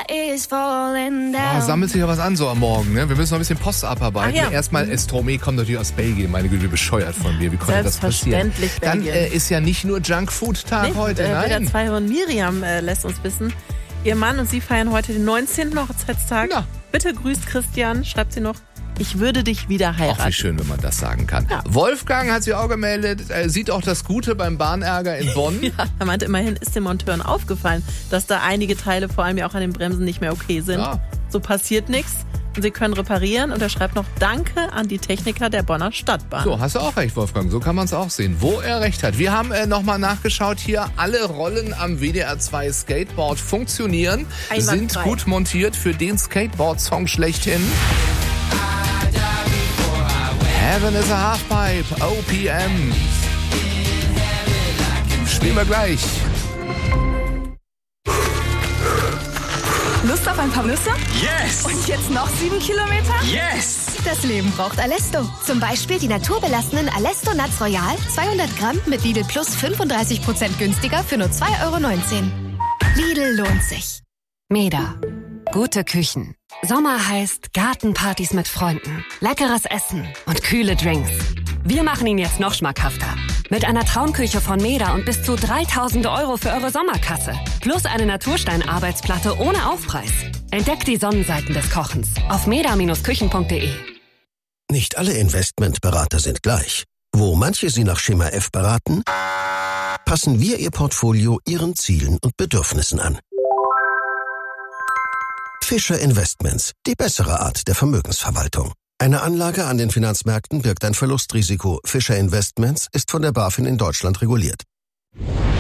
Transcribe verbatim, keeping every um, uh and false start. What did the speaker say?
Oh, sammelt sich ja was an so am Morgen, ne? Wir müssen noch ein bisschen Post abarbeiten. Ja. Erstmal, Estromé kommt natürlich aus Belgien. Meine Güte, bescheuert von mir. Wie konnte das passieren? Selbstverständlich Dann Belgien. äh, ist ja nicht nur Junkfood-Tag Nee, heute, äh, nein. W D R zwei und Miriam äh, lässt uns wissen, ihr Mann und sie feiern heute den neunzehnten Hochzeitstag. Na. Bitte grüßt Christian, schreibt sie noch. Ich würde dich wieder heiraten. Ach, wie schön, wenn man das sagen kann. Ja. Wolfgang hat sich auch gemeldet, äh, sieht auch das Gute beim Bahnärger in Bonn. Ja, er meinte, immerhin ist den Monteuren aufgefallen, dass da einige Teile, vor allem ja auch an den Bremsen, nicht mehr okay sind. Ja. So passiert nichts und sie können reparieren. Und er schreibt noch Danke an die Techniker der Bonner Stadtbahn. So, hast du auch recht, Wolfgang. So kann man es auch sehen, wo er recht hat. Wir haben äh, nochmal nachgeschaut hier. Alle Rollen am W D R zwei Skateboard funktionieren, Einwandfrei. sind gut montiert für den Skateboard-Song schlechthin. Heaven is a Halfpipe, O P M. Spielen wir gleich. Lust auf ein paar Nüsse? Yes! Und jetzt noch sieben Kilometer? Yes! Das Leben braucht Alesto. Zum Beispiel die naturbelassenen Alesto Nuts Royal, zweihundert Gramm mit Lidl Plus fünfunddreißig Prozent günstiger für nur zwei Euro neunzehn. Lidl lohnt sich. Meda. Gute Küchen. Sommer heißt Gartenpartys mit Freunden, leckeres Essen und kühle Drinks. Wir machen ihn jetzt noch schmackhafter. Mit einer Traumküche von Meda und bis zu dreitausend Euro für eure Sommerkasse. Plus eine Naturstein-Arbeitsplatte ohne Aufpreis. Entdeckt die Sonnenseiten des Kochens auf meda Bindestrich küchen Punkt de. Nicht alle Investmentberater sind gleich. Wo manche Sie nach Schema F beraten, passen wir Ihr Portfolio Ihren Zielen und Bedürfnissen an. Fischer Investments, die bessere Art der Vermögensverwaltung. Eine Anlage an den Finanzmärkten birgt ein Verlustrisiko. Fischer Investments ist von der BaFin in Deutschland reguliert.